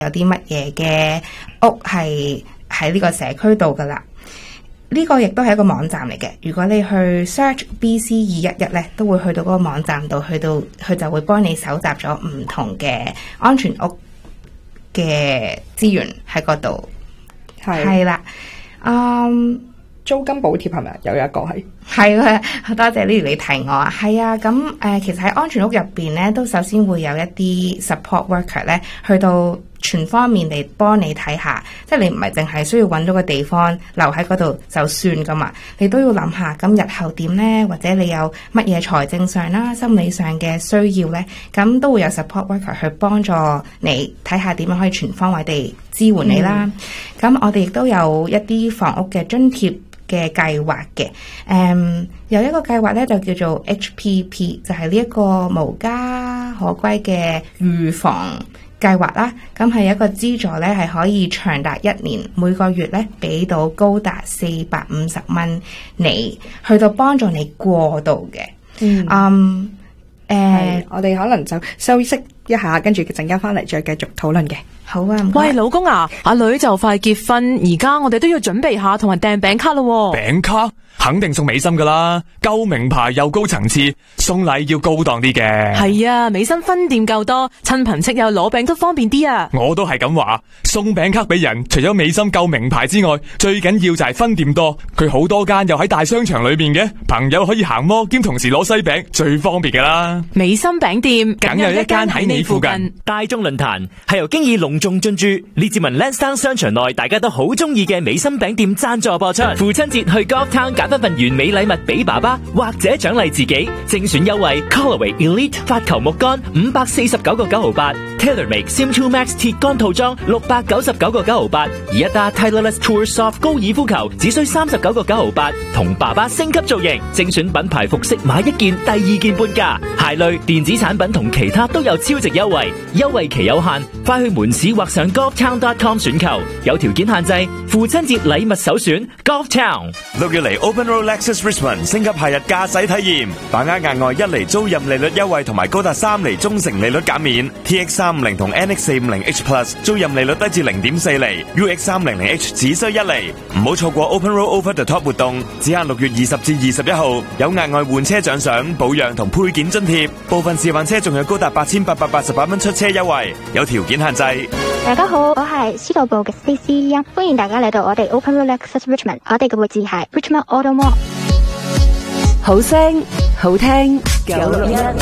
有啲乜嘢嘅屋係喺呢個社區度噶啦。呢個亦都係一個網站嚟嘅，如果你去 search BC211 咧，都會去到嗰個網站度，去到佢就會幫你搜集咗唔同嘅安全屋嘅資源喺嗰度。係啦， 租金補貼係咪有一個係啊？多謝呢條你提我啊。係啊，咁其實喺安全屋入邊咧，都首先會有一啲 support worker 咧，去到全方面地幫你睇下，即係你唔係淨係需要揾到個地方留喺嗰度就算噶嘛，你都要諗下咁日後點呢？或者你有乜嘢財政上啦、心理上嘅需要呢？咁都會有 support worker 去幫助你睇下點樣可以全方位地支援你啦。咁我哋亦都有一啲房屋嘅津貼嘅計劃嘅，有一個計劃咧就叫做 HPP， 就係呢一個無家可歸嘅預防計劃啦。咁係一個資助咧，係可以長達1年，每個月咧俾到高達450蚊你，去到幫助你過渡嘅。 我哋可能就休息一下，跟住陣間翻嚟再繼續討論嘅。 好啊， 喂，老公啊，阿女就快結婚，而家我哋都要準備下同人訂餅卡咯。 餅卡肯定送美心噶啦，夠名牌又高層次，送禮要高檔啲嘅。 係啊，美心分店夠多，親朋戚友攞餅都方便啲啊。 我都係咁話，送餅卡俾人，除咗美心夠名牌之外，最緊要就係分店多。佢好多間又喺大商場裏邊嘅，朋友可以行摩兼同時攞西餅，最方便噶啦。 美心餅店梗有一間喺你附近。 大眾論壇係由經已隆重進駐列治文 Lansdowne 商場內大家都好中意嘅美心餅店贊助播出。父親節去 Golftown 揀翻份完美禮物俾爸爸，或者獎勵自己，精選優惠 Callaway Elite 發球木杆549個9毫8 ，TaylorMade Sim2 Max 鐵杆套裝699個9毫8，而一打 Titleist Tour Soft 高爾夫球只需39個9毫8，同爸爸升級造型，精選品牌服飾買一件第二件半價，鞋類電子產品同其他都有超值優惠，優惠期有限，快去門市或上 golftown.com 選購，有條件限制。父親節禮物首選 Golftown。 6月嚟 Open Road Lexus Richmond 升級夏日駕駛體驗，把握額外1厘租賃利率優惠同埋高達3厘中成利率減免。TX350 同 NX450H Plus 租賃利率低至 0.4 厘 ，UX300H 只需1厘。唔好錯過 Open Road Over the Top 活動，只限6月20至21號，有額外換車獎賞、保養同配件津貼，部分示範車仲有高達8888蚊出車優惠，有條件限制。 大家好，我係司徒部嘅 Stacey， 歡迎大家嚟到我哋 Open Road Lexus Richmond， 我哋嘅位置係 Richmond Auto Mall。 好聲好聽961，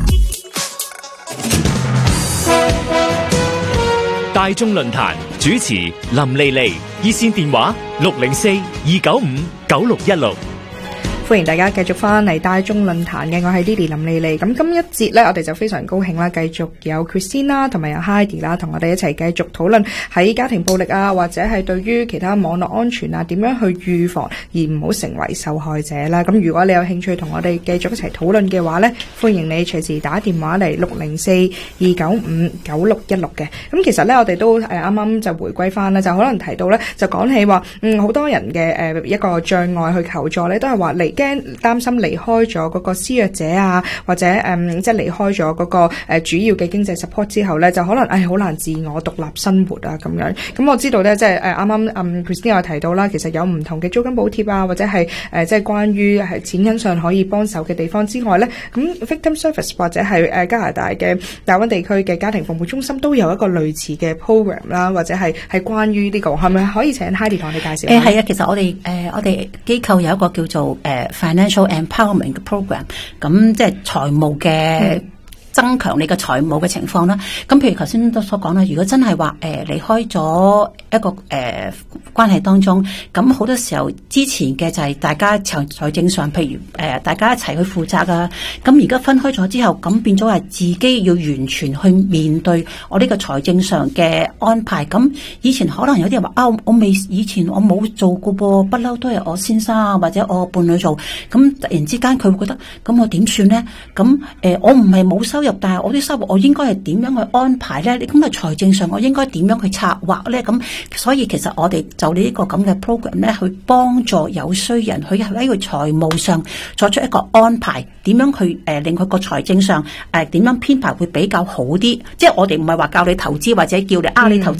大眾論壇主持林莉莉，熱線電話604-295-9616。 歡迎大家繼續翻嚟大眾論壇嘅，我係 Lily 林莉莉。咁今一節呢，我哋就非常高興啦，繼續有 Christine 啦，同埋有 Heidi 啦，同我哋一齊繼續討論喺家庭暴力啊，或者係對於其他網絡安全啊，點樣去預防而唔好成為受害者啦。咁如果你有興趣同我哋繼續一齊討論嘅話呢，歡迎你隨時打電話嚟604-295-9616嘅。咁其實呢，我哋都啱啱就回歸翻啦，就可能提到呢，就講起話好多人嘅一個障礙去求助呢，都係話嚟擔心離開咗嗰個施虐者啊，或者即係離開咗嗰個主要嘅經濟 support 之後咧，就可能好難自我獨立生活啊咁樣。咁我知道咧，即係啱啱Christine 有提到啦，其實有唔同嘅租金補貼啊，或者係即係關於係錢銀上可以幫手嘅地方之外咧，咁 Victim Service 或者係加拿大嘅大灣地區嘅家庭服務中心都有一個類似嘅 program 啦，或者係關於呢個，係咪可以請 Heidi 同我哋介紹？ 係啊，其實我哋機構有一個叫做Financial Empowerment 嘅 program， 咁即係財務嘅增強你嘅財務嘅情況啦。咁譬如頭先都所講啦，如果真係話離開咗一個關係當中，咁好多時候之前嘅就係大家財政上，譬如大家一齊去負責啊。咁而家分開咗之後，咁變咗係自己要完全去面對我呢個財政上嘅安排。咁以前可能有啲人話以前我冇做過噃，不嬲都係我先生或者我伴侶做。咁突然之間佢會覺得，咁我點算呢？咁我唔係冇收入，但係我啲收入我應該係點樣去安排咧？咁啊財政上我應該點樣去策劃咧？咁所以其實我哋就呢個咁嘅 program 咧，去幫助有需人，佢喺個財務上作出一個安排，點樣去令佢個財政上點樣編排會比較好啲。即係我哋唔係話教你投資或者叫你你投資